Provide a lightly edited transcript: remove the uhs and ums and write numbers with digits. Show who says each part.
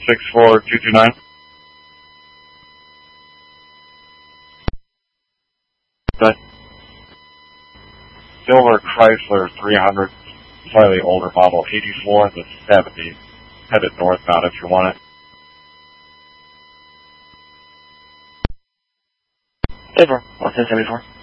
Speaker 1: 64229. Good. Silver Chrysler 300, slightly older model, 84 to 70. Headed northbound if you want it.
Speaker 2: Paper, what's this 74?